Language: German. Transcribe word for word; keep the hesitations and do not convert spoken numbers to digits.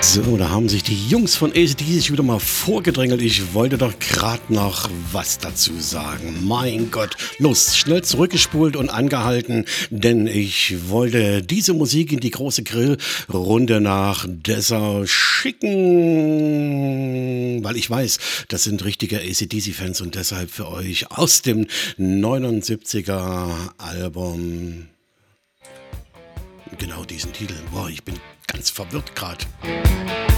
So, da haben sich die Jungs von A C D sich wieder mal vorgedrängelt. Ich wollte doch gerade noch was dazu sagen. Mein Gott. Los, schnell zurückgespult und angehalten, denn ich wollte diese Musik in die große Grillrunde nach Dessau schicken, weil ich weiß, das sind richtige A C D C-Fans und deshalb für euch aus dem neunundsiebziger Album genau diesen Titel. Boah, ich bin ganz verwirrt gerade.